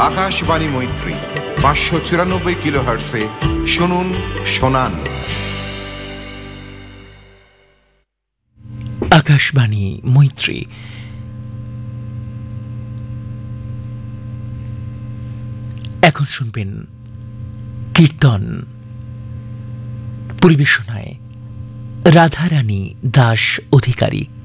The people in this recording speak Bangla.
আকাশবাণী মৈত্রী 594 কিলোহার্টসে শুনুন শোনান। আকাশবাণী মৈত্রী। এখন শুনবেন কীর্তন, পরিবেশনায় রাধারানী দাস অধিকারী।